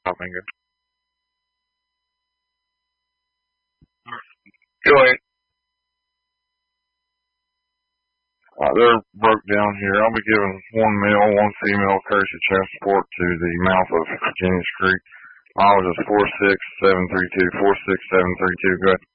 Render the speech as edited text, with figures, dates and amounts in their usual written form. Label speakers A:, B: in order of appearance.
A: Bingo. Go ahead. They're broke down here. I'll be giving one male, one female courtesy transport to the mouth of Virginia Creek. Mileage is 46732. 46732. Go ahead.